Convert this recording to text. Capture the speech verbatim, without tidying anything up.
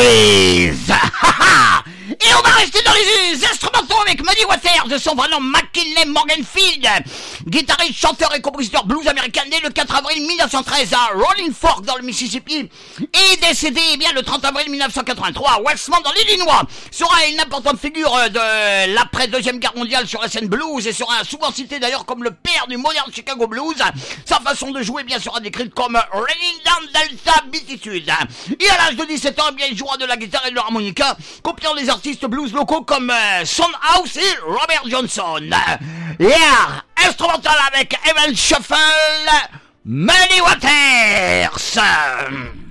quiz. Et on va rester dans les instrumentaux avec Muddy Waters de son vrai nom McKinley Morganfield, guitariste, chanteur et compositeur blues américain, né le quatre avril mille neuf cent treize à Rolling Fork dans le Mississippi et décédé eh bien, le trente avril mille neuf cent quatre-vingt-trois à Westmont dans l'Illinois. Sera une importante figure de l'après-deuxième guerre mondiale sur la scène blues et sera souvent cité d'ailleurs comme le père du moderne Chicago blues. Sa façon de jouer bien sera décrite comme Raining Down Delta Beatitude. Et à l'âge de dix-sept ans, eh bien, il jouera de la guitare et de l'harmonica, copiant les artistes blues locaux comme euh, Soundhouse et Robert Johnson. Yeah! Instrumental avec Evan Shuffle, Muddy Waters.